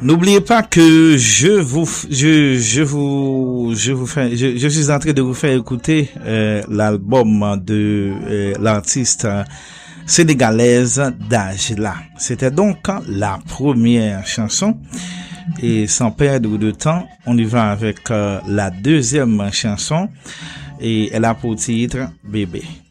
N'oubliez pas que je suis en train de vous faire écouter l'album de l'artiste sénégalaise Dajla. C'était donc la première chanson. Et sans perdre de temps, on y va avec la deuxième chanson. Et elle a pour titre Bébé.